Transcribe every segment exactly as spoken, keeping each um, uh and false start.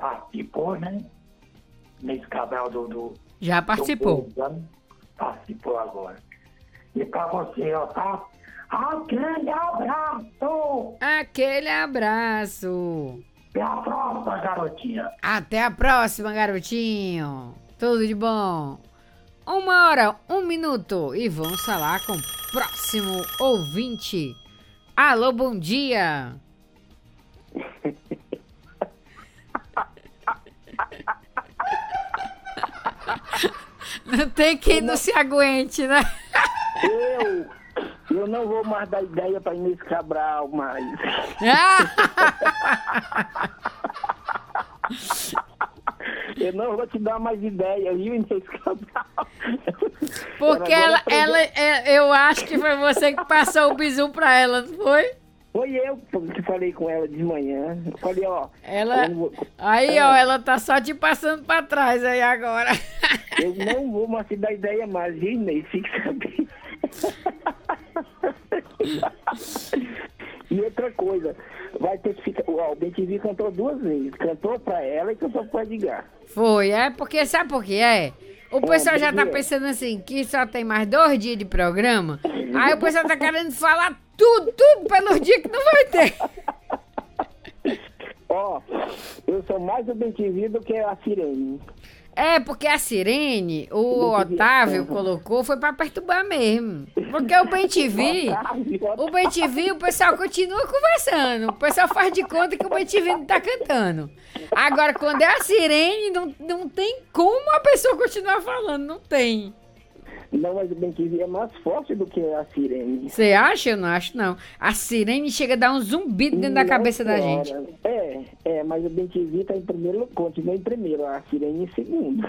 participou, né? Nesse canal do... do Já participou. do Povo, participou agora. E pra você, ó, tá? Aquele abraço! Aquele abraço. Até a próxima, garotinha. Até a próxima, garotinho. Tudo de bom. Uma hora, um minuto. E vamos falar com o próximo ouvinte. Alô, bom dia. Não tem quem não... não se aguente, né? Eu, eu não vou mais dar ideia para Inês Cabral mais. Eu não vou te dar mais ideia, viu, Inês Cabral? Porque ela, ela, ela, eu acho que foi você que passou o bizu pra ela, não foi? Foi eu que falei com ela de manhã. Eu falei, ó... Ela, eu vou... Aí, ó, ela tá só te passando pra trás aí agora. Eu não vou mais te dar ideia mais, viu, Inês? Fique sabendo. E outra coisa, vai ter que ficar... Ó, o B T V cantou duas vezes. Cantou pra ela e cantou pro Edgar. Foi, é porque... Sabe por que é? O pessoal já tá pensando assim, que só tem mais dois dias de programa. Aí o pessoal tá querendo falar tudo, tudo pelos dias que não vai ter. Ó, eu sou mais o B T V do que a Sirene. É, porque a Sirene, o Otávio colocou, foi pra perturbar mesmo. Porque o B T V, o B T V, o pessoal continua conversando. O pessoal faz de conta que o B T V não tá cantando. Agora, quando é a Sirene, não, não tem como a pessoa continuar falando, não tem. Não, mas o B T V é mais forte do que a Sirene. Você acha? Eu não acho, não. A Sirene chega a dar um zumbido dentro da cabeça da gente. É, é, mas o B T V tá em primeiro, continua em primeiro, a Sirene em segundo.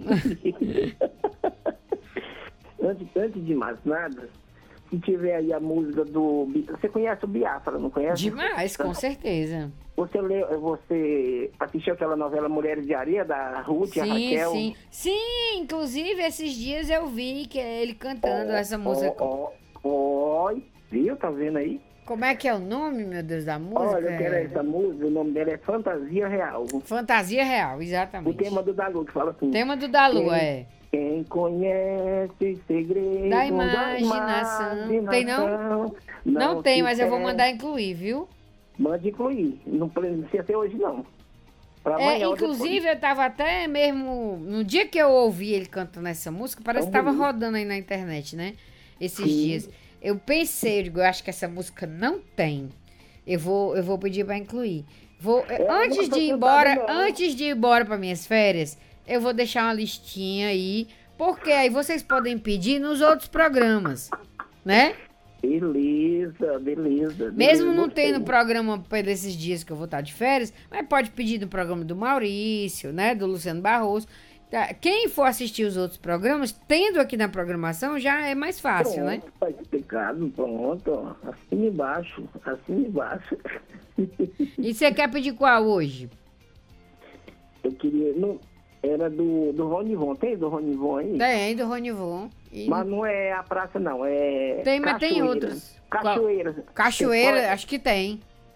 antes, antes de mais nada, se tiver aí a música do... Você conhece o Biafra, não conhece? Demais, com certeza. Você, lê, você assistiu aquela novela Mulheres de Areia, da Ruth e a Raquel? Sim, sim. Inclusive, esses dias eu vi que é ele cantando oh, essa música. Ó, oh, oh, viu? Tá vendo aí? Como é que é o nome, meu Deus, da música? Olha, eu quero essa música, o nome dela é Fantasia Real. Fantasia Real, exatamente. O tema do Dalu, que fala assim. O tema do Dalu, quem, é. Quem conhece os segredos da imaginação. Da imaginação. Tem não? Não, não tem, mas quer. Eu vou mandar incluir, viu? Mande incluir. Não precisa ser hoje, não. É, inclusive, eu tava até mesmo... No dia que eu ouvi ele cantando essa música, parece que tava rodando aí na internet, né? Esses Sim. dias. Eu pensei, eu digo, eu acho que essa música não tem. Eu vou, eu vou pedir pra incluir. Vou, é, antes de ir embora, antes de ir embora pra minhas férias, eu vou deixar uma listinha aí, porque aí vocês podem pedir nos outros programas, né? Beleza, beleza. Mesmo beleza, não tendo programa desses dias que eu vou estar de férias, mas pode pedir no programa do Maurício, né? Do Luciano Barroso. Tá? Quem for assistir os outros programas, tendo aqui na programação, já é mais fácil, pronto, né? Tá explicado, pronto. Assim embaixo, assim embaixo. E você quer pedir qual hoje? Eu queria... Não, era do, do Ronivon. Tem do Ronivon aí? Tem, do Ronivon. E... Mas não é a praça, não. É tem, mas tem outros. Cachoeira. Qual? Cachoeira, acho que tem.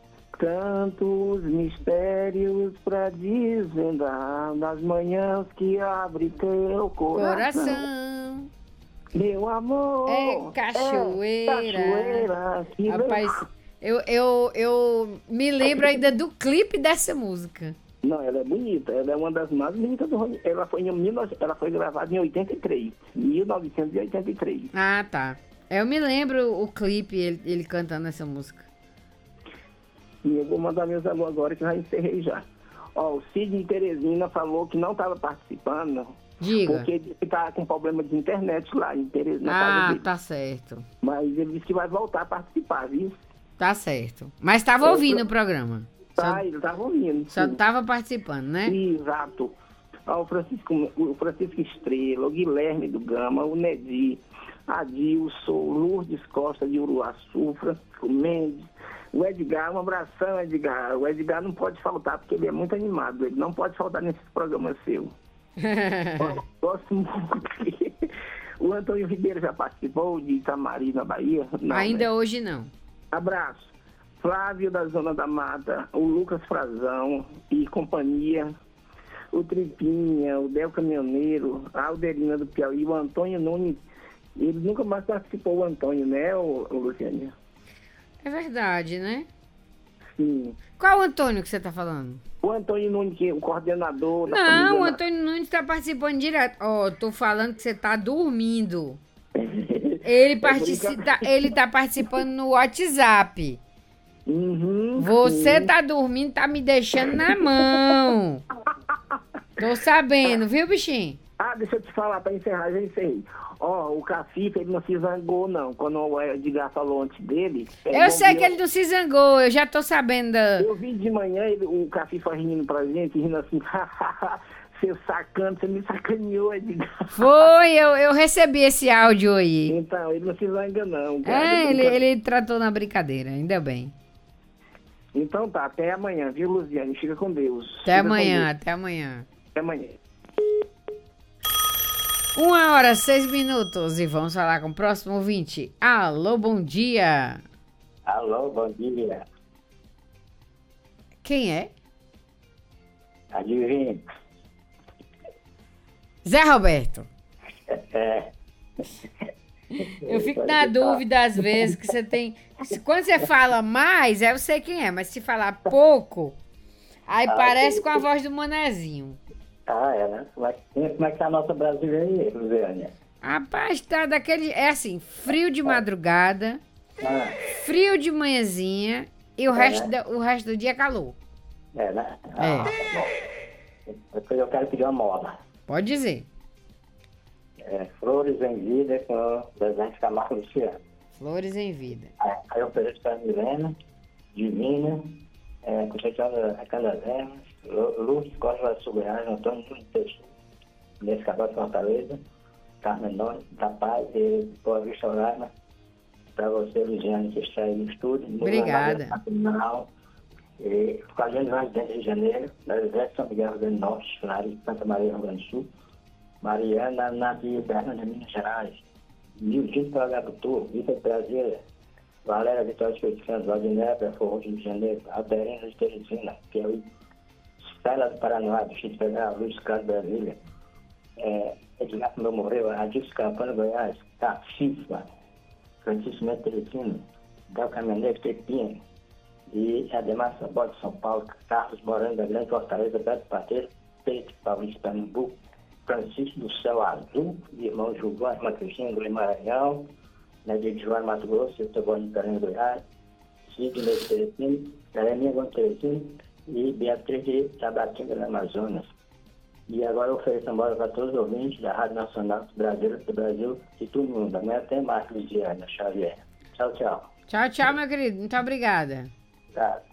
Tantos mistérios pra desvendar nas manhãs que abre teu coração. Coração. Meu amor. É cachoeira. É cachoeira que Rapaz, eu, eu, eu me lembro ainda do clipe dessa música. Não, ela é bonita. Ela é uma das mais bonitas do Rony. Ela foi, em, ela foi gravada em oitenta e três. mil novecentos e oitenta e três. Ah, tá. Eu me lembro o clipe, ele, ele cantando essa música. E eu vou mandar meus alô agora que já encerrei já. Ó, o Sidney Teresina falou que não estava participando. Diga. Porque ele está com problema de internet lá em Teresina. Ah, tá certo. Mas ele disse que vai voltar a participar, viu? Tá certo. Mas estava ouvindo eu... o programa. Tá, só... ele estava ouvindo. Só não estava participando, né? Exato. Ó, o Francisco, o Francisco Estrela, o Guilherme do Gama, o Nedi, Adilson, Lourdes Costa de Uruaçu, Francisco Mendes, o Edgar, um abração, Edgar. O Edgar não pode faltar porque ele é muito animado. Ele não pode faltar nesses programas seus. Gosto muito. O Antônio Ribeiro já participou de Itamari, na Bahia? Não, ainda né? Hoje não. Abraço. Flávio da Zona da Mata, o Lucas Frazão e companhia, o Tripinha, o Del Caminhoneiro, a Alderina do Piauí, o Antônio Nunes. Ele nunca mais participou, o Antônio, né, o, o Luciane? É verdade, né? Sim. Qual o Antônio que você tá falando? O Antônio Nunes, que é o coordenador da Não, família o Antônio Nunes tá participando direto. Ó, oh, tô falando que você tá dormindo. Ele, participa, ele tá participando no WhatsApp. Uhum, você sim. tá dormindo, tá me deixando na mão. Tô sabendo, viu, bichinho? Ah, deixa eu te falar, pra encerrar, já encerrei. Ó, o Cacife, ele não se zangou, não. Quando o Edgar falou antes dele... Eu sei que ele não se zangou, eu já tô sabendo. Da... Eu vi de manhã ele, o Cacife rindo pra gente, rindo assim, seu sacano, você me sacaneou, Edgar. Foi, eu, eu recebi esse áudio aí. Então, ele não se zanga, não. É, ele, ele tratou na brincadeira, ainda bem. Então tá, até amanhã, viu, Luziane? Fica com Deus. Até Fica amanhã, até amanhã. Até amanhã. Uma hora, seis minutos e vamos falar com o próximo ouvinte. Alô, bom dia. Alô, bom dia. Quem é? Adivinha? Zé Roberto. É. Eu fico na dúvida às vezes que você tem... Quando você fala mais, eu sei quem é, mas se falar pouco, aí Ah, parece sim. com a voz do Manezinho. Ah, é, né? Como é, que- como é que tá a nossa brasileira aí, Luziane? Rapaz, tá daquele... É assim, frio de madrugada, Ah, frio de manhãzinha e o, É, resto, né? da- o resto do dia é calor. é, né? Ah, tá bom. Depois eu quero pedir uma moda. Pode dizer. É, Flores em Vida com o desenho de Camargo Luciano. Flores em vida. Aí aí eu ofereço para Milena, Divina, é, Conceição da Candaverna, Lúcio Costa da Soberana, Antônio Nunes Teixeira, Nesse Cabral de Fortaleza, Carmen Nunes, da Paz e Boa Vista Roraima. Para você, Luziane, que está aí no estúdio. Obrigada. Nacional, e Claudiano Vaz, de Rio de Janeiro, da Exército São Miguel, Rio Grande do Norte, Funari, Santa Maria, Rio Grande do Sul, Mariana Nadia Bernardo, de Minas Gerais, Nildinho Pagabutu, Vitor Brasília, Valéria Vitória Espírito Santo, Valdinébia, Belfort Roxo, Rio de Janeiro, Alberina de Teresina, Piauí, Estela do Paraná, Distrito Federal, Luiz Carlos Brasília, é, Edgar Meu Morreu, Adilson Campana, Goiás, Cacifa, Francisco Neto Teresina, Del Caminhoneiro, Tepinha, e Ademar Sabó de São Paulo, Carlos Morando da Grande Fortaleza, Beto Pateiro, Peito Paulista, Pernambuco, Francisco do Céu Azul, irmão Gilvão, irmã Cristina, do Maranhão, Nadia de João, Mato Grosso, eu estou bom de Carinho, Goiás, Sidney de Teresina, Jeremias Gomes Teresina e Beatriz de Tabatinga, no Amazonas. E agora eu ofereço a bola para todos os ouvintes da Rádio Nacional do Brasil, do Brasil e todo mundo. Amanhã até mais, Luziana Xavier. Tchau, tchau. Tchau, tchau, meu querido. Muito obrigada. Tá.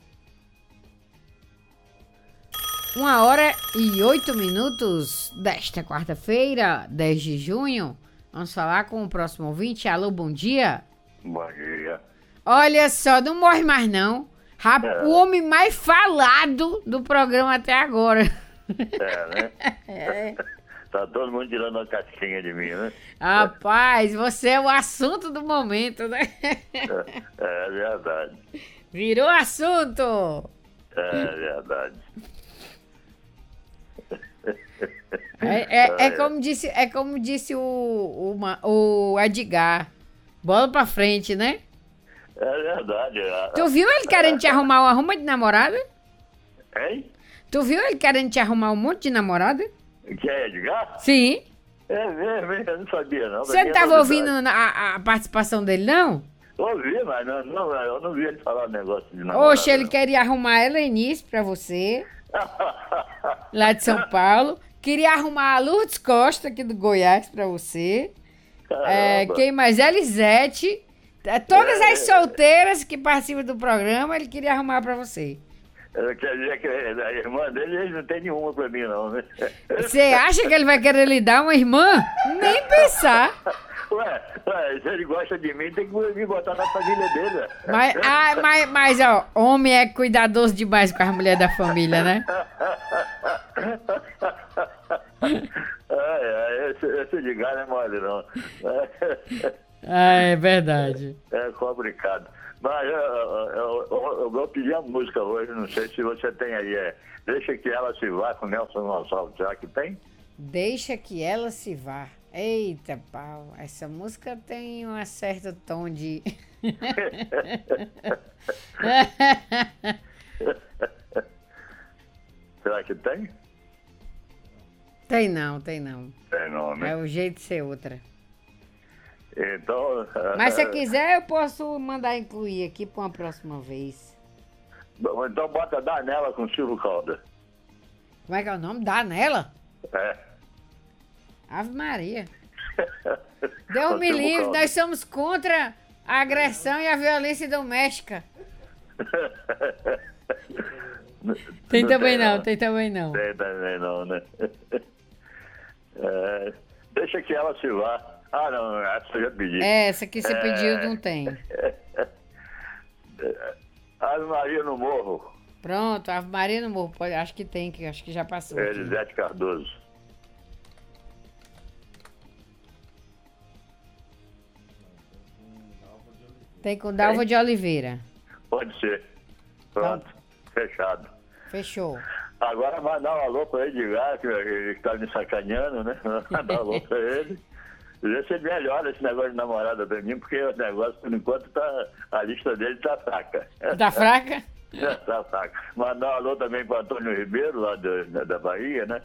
Uma hora e oito minutos desta quarta-feira, dez de junho. Vamos falar com o próximo ouvinte. Alô, bom dia. Bom dia. Olha só, não morre mais não. Rap- É. O homem mais falado do programa até agora. É, né? É. Tá todo mundo tirando uma casquinha de mim, né? Rapaz, você é o assunto do momento, né? É, é verdade. Virou assunto. É verdade. É, é, é como disse, é como disse o, o, Ma- o Edgar. Bola pra frente, né? É verdade. é. Tu viu ele querendo te arrumar uma arruma de namorada? Hein? Tu viu ele querendo te arrumar um monte de namorada? Que é Edgar? Sim. É mesmo, hein? Eu não sabia, não. Você não tava ouvindo a, a participação dele, não? Ouvi, mas não, não, eu não vi ele falar um negócio de namorada. Oxe, ele queria arrumar a Helenice pra você, lá de São Paulo. Queria arrumar a Lourdes Costa, aqui do Goiás, pra você. É, Caramba. quem mais? Elisete. É, Todas É, as é. solteiras que participam do programa, ele queria arrumar pra você. Quer dizer que a irmã dele ele não tem nenhuma pra mim, não, né? Você acha que ele vai querer lhe dar uma irmã? Nem pensar. Ué, ué, se ele gosta de mim, tem que me botar na família dele. ué. Mas, ah, mas, mas, ó, homem é cuidadoso demais com as mulheres da família, né? Ah, é, esse, esse ligar não é mole, não. Ah, é verdade. É complicado. Mas eu, eu, eu, eu vou pedir a música hoje, não sei se você tem aí. É, Deixa que ela se vá com Nelson Gonçalves. Será que tem? Deixa que ela se vá. Eita, pau. Essa música tem um certo tom de... Será que tem? Tem não, tem não. Tem não, né? É o jeito de ser outra. Então... Mas se quiser, eu posso mandar incluir aqui para uma próxima vez. Bom, então bota Danela com Silvio Calda. Como é que é o nome? Dá nela? É. Ave Maria. Deus Com me Silvio livre, Calda. nós somos contra a agressão e a violência doméstica. Tem também não, tem também não. Tem também não, né? É, deixa que ela se vá. Ah, não, essa eu já pedi. É, essa que você É. pediu não tem. Ave Maria no Morro, Pronto, Ave Maria no Morro, pode- acho que tem, que acho que já passou aqui. Elisete Cardoso. Tem com Dalva de Oliveira. Pode ser. Pronto, fechado. Fechou. Agora mandar um alô para Edgar, que ele está me sacaneando, né? Mandar um alô para ele. Vê se ele melhora esse negócio de namorada para mim, porque o negócio, por enquanto, tá, a lista dele tá fraca. Tá fraca? Tá fraca. Mandar um alô também para Antônio Ribeiro, lá do- da, da Bahia, né?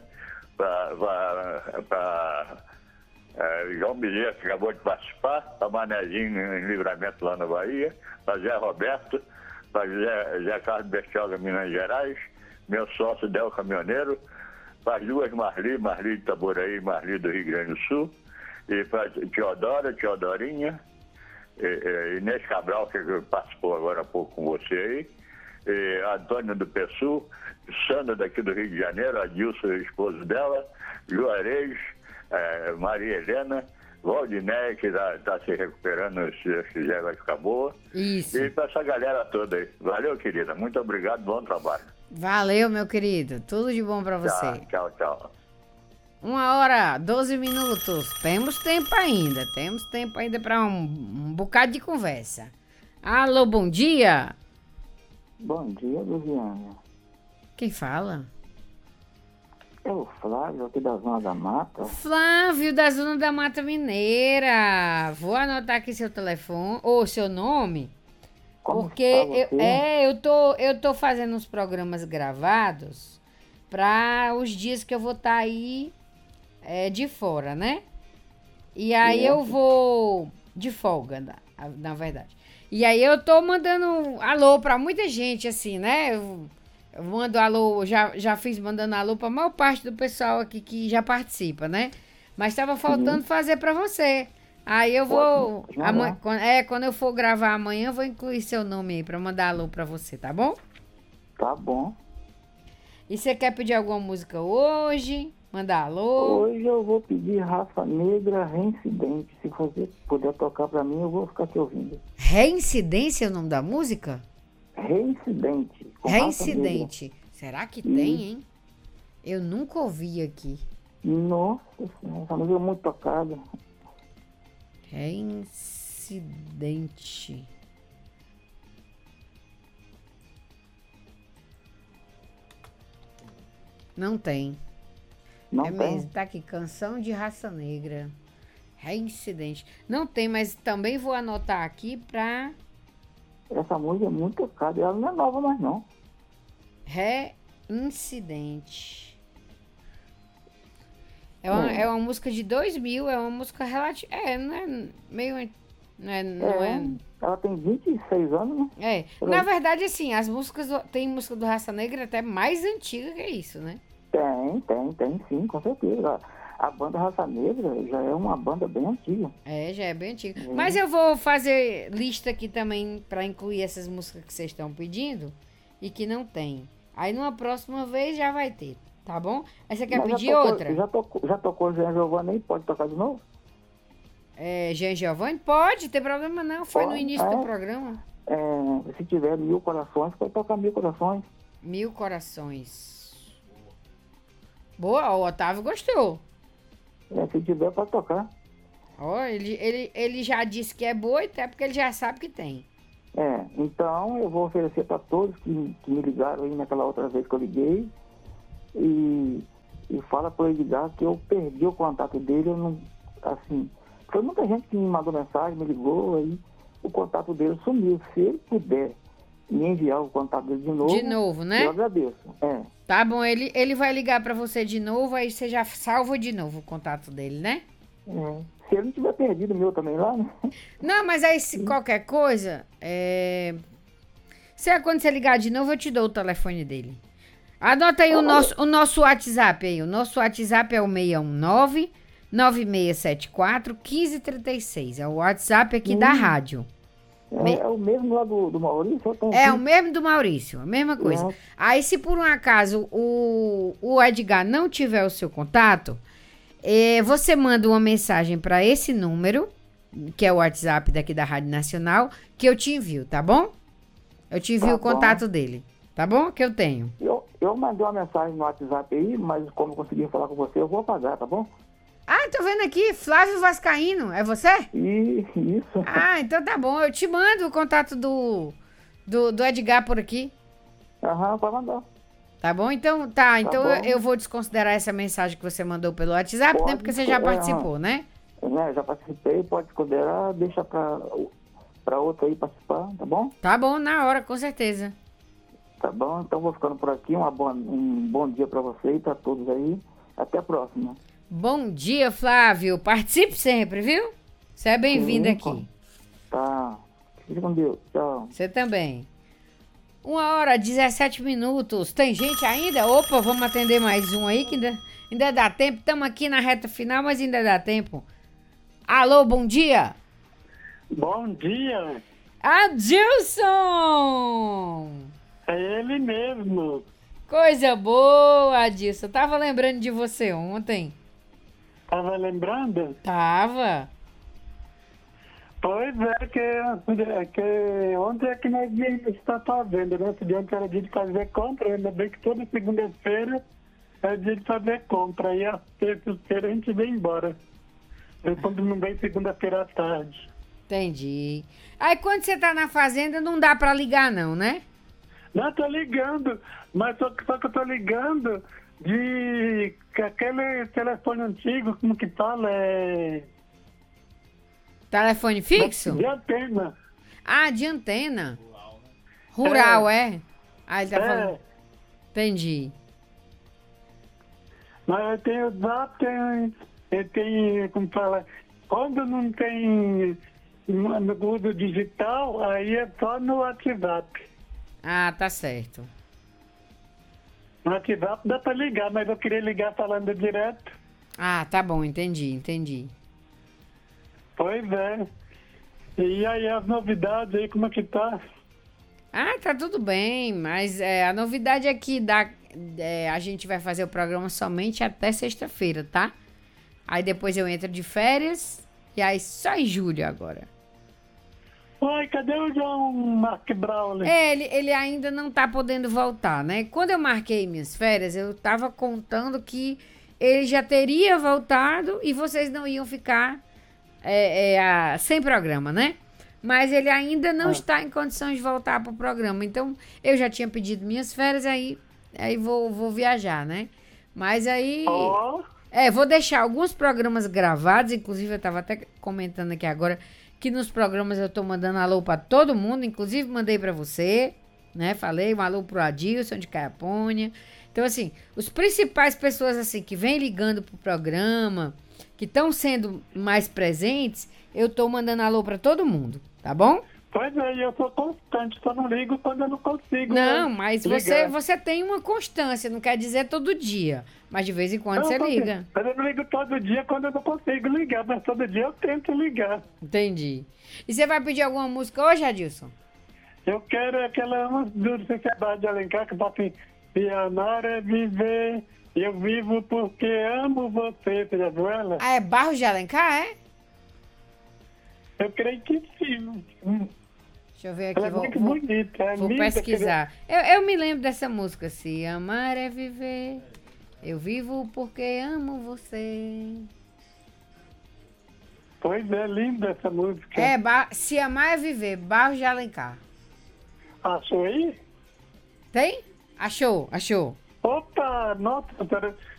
Para João Bezerra, que acabou de participar, para Manezinho em Livramento, lá na Bahia, para Zé Roberto, para Zé, Zé Carlos Bertioga, Minas Gerais, meu sócio Del Caminhoneiro, para as duas Marli, Marli de Itaboraí e Marli do Rio Grande do Sul, e para Teodora, Teodorinha, e, e, Inês Cabral, que participou agora há pouco com você aí, e Antônio do Pessu, Sandra daqui do Rio de Janeiro, Adilson, esposo dela, Juarez, eh, Maria Helena, Valdiné, que está se recuperando, se quiser vai ficar boa. Isso. E para essa galera toda aí. Valeu, querida. Muito obrigado, bom trabalho. Valeu, meu querido. Tudo de bom pra você. Tchau, tchau, tchau. Uma hora, doze minutos. Temos tempo ainda. Temos tempo ainda para um, um bocado de conversa. Alô, bom dia. Bom dia, Luciana. Quem fala? É o Flávio aqui da Zona da Mata. Flávio, da Zona da Mata Mineira. Vou anotar aqui seu telefone, ou seu nome. Como Porque está eu, você? é, eu tô, eu tô fazendo uns programas gravados para os dias que eu vou estar aí é, de fora, né? E aí Certo. eu vou de folga, na, na verdade. E aí eu tô mandando alô para muita gente, assim, né? Eu, eu mando alô, já, já fiz mandando alô para a maior parte do pessoal aqui que já participa, né? Mas estava faltando fazer para você. Aí eu vou. Ótimo, já ama- lá. quando- é, quando eu for gravar amanhã, eu vou incluir seu nome aí pra mandar alô pra você, tá bom? Tá bom. E você quer pedir alguma música hoje? Mandar alô? Hoje eu vou pedir Raça Negra Reincidente. Se você puder tocar pra mim, eu vou ficar te ouvindo. Reincidência é o nome da música? Reincidente. com Raça Reincidente. Será que tem, hein? Eu nunca ouvi aqui. Negra. Nossa Senhora, essa música é muito tocada. Reincidente. Não tem. Não é tem? mesmo, tá aqui, Canção de Raça Negra. Reincidente. Não tem, mas também vou anotar aqui pra Essa música é muito tocada. Ela não é nova mais, não. Reincidente. É uma, é uma música de dois mil, é uma música relativa. É, não é meio. Não é. Não É, é, ela tem vinte e seis anos, né? é. Na verdade, assim, as músicas. do- Tem música do Raça Negra até mais antiga que isso, né? Tem, tem, tem sim, com certeza. A banda Raça Negra já é uma banda bem antiga. É, já é bem antiga. Uhum. Mas eu vou fazer lista aqui também pra incluir essas músicas que vocês estão pedindo e que não tem. Aí numa próxima vez já vai ter, tá bom? Aí você quer Mas já pedir tocou- outra? Já tocou, já tocou Jean Giovanni aí? Pode tocar de novo? É, Jean Giovanni? Pode, tem problema não. Foi no Pode, início é. do programa. É, se tiver Mil Corações, pode tocar Mil Corações. Mil Corações. Boa, o Otávio gostou. É, se tiver, pode tocar. Ó, ele, ele, ele já disse que é boa, até porque ele já sabe que tem. É, então eu vou oferecer para todos que, que me ligaram aí naquela outra vez que eu liguei e, e fala para o Edgar que eu perdi o contato dele, eu não, assim, foi muita gente que me mandou mensagem, me ligou, aí o contato dele sumiu. Se ele puder me enviar o contato dele de novo, de novo, né? eu agradeço. É. Tá bom, ele, ele vai ligar para você de novo, aí você já salva de novo o contato dele, né? É. Se ele não tiver perdido o meu também lá, né? Não, mas aí se qualquer coisa, é... se quando você ligar de novo, eu te dou o telefone dele. Anota aí o nosso, o nosso WhatsApp aí. O nosso WhatsApp é o seis um nove, nove seis sete quatro, um cinco três seis. É o WhatsApp aqui hum. da rádio. É, Me... é o mesmo lá do, do Maurício? É o mesmo do Maurício, a mesma coisa. É. Aí se por um acaso o, o Edgar não tiver o seu contato, é, você manda uma mensagem para esse número, que é o WhatsApp daqui da Rádio Nacional, que eu te envio, tá bom? Eu te envio tá o contato bom. dele, tá bom? Que eu tenho. Eu, eu mandei uma mensagem no WhatsApp aí, mas como eu consegui falar com você, eu vou apagar, tá bom? Ah, tô vendo aqui, Flávio Vascaíno, é você? Isso. Ah, então tá bom, eu te mando o contato do, do, do Edgar por aqui. Aham, pode mandar. Tá bom? Então, tá, então tá eu, eu vou desconsiderar essa mensagem que você mandou pelo WhatsApp, pode, né? Porque você já participou, é, né? É, já participei, pode desconsiderar, deixa pra, pra outra aí participar, tá bom? Tá bom, na hora, com certeza. Tá bom, então vou ficando por aqui, uma boa, um bom dia pra você e pra todos aí, até a próxima. Bom dia, Flávio. Participe sempre, viu? Você é bem-vindo aqui. Tá. Fique com Deus. Tchau. Você também. Uma hora, dezessete minutos. Tem gente ainda? Opa, vamos atender mais um aí que ainda, ainda dá tempo. Estamos aqui na reta final, mas ainda dá tempo. Alô, bom dia. Bom dia. Adilson. É ele mesmo. Coisa boa, Adilson. Tava lembrando de você ontem. Tava lembrando? Tava. Pois é, que, é que ontem é que nós está fazendo, né? Esse dia ontem era dia de fazer compra, ainda bem que toda segunda-feira é dia de fazer compra. E a terça-feira a gente vem embora. Eu quando não vem segunda-feira à tarde. Entendi. Aí quando você tá na fazenda não dá pra ligar não, né? Não, tô ligando, mas só que, só que eu tô ligando de aquele telefone antigo, como que fala? É... Telefone fixo? De antena. Ah, de antena. Rural, é? é? Ah, ele tá é. falando. Entendi. Mas eu tenho o zap, tem, eu tenho, como fala, quando não tem no uso digital, aí é só no WhatsApp. Ah, tá certo. No WhatsApp dá pra ligar, mas eu queria ligar falando direto. Ah, tá bom, entendi, entendi. Pois é. E aí as novidades aí, como é que tá? Ah, tá tudo bem, mas é, a novidade é que dá, é, a gente vai fazer o programa somente até sexta-feira, tá? Aí depois eu entro de férias e aí só em julho agora. Oi, cadê o João Mark Brown? É, ele, ele ainda não tá podendo voltar, né? Quando eu marquei minhas férias, eu tava contando que ele já teria voltado e vocês não iam ficar é, é, a, sem programa, né? Mas ele ainda não ah. está em condições de voltar pro programa. Então, eu já tinha pedido minhas férias, aí, aí vou, vou viajar, né? Mas aí... Oh. É, vou deixar alguns programas gravados, inclusive eu tava até comentando aqui agora que nos programas eu tô mandando alô pra todo mundo, inclusive mandei pra você, né? Falei um alô pro Adilson de Caiapônia. Então, assim, os principais pessoas, assim, que vêm ligando pro programa, que estão sendo mais presentes, eu tô mandando alô pra todo mundo, tá bom? Pois é, eu sou constante, só não ligo quando eu não consigo. Não, né? mas você, você tem uma constância, não quer dizer todo dia, mas de vez em quando não, você liga. Mas eu não ligo todo dia quando eu não consigo ligar, mas todo dia eu tento ligar. Entendi. E você vai pedir alguma música hoje, Adilson? Eu quero aquela música do Sociedade de Alencar, que fala assim, se amar é viver, eu vivo porque amo você, você já viu ela? Ah, é Barros de Alencar, é? Eu creio que sim. Deixa eu ver aqui, ela é vou, muito vou, bonita, é vou linda, pesquisar. Queria... Eu, eu me lembro dessa música, se amar é viver, eu vivo porque amo você. Pois é, linda essa música. É, ba... se amar é viver, Barros de Alencar. Achou aí? Tem? Achou, achou. Opa, nossa, doutora.